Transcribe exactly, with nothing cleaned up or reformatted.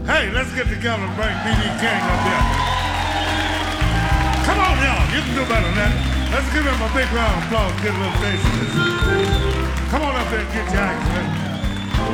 Hey, let's get together and bring B B King up here. Come on, y'all. You can do better than that. Let's give him a big round of applause. Get a little face. Come on up there and get your act.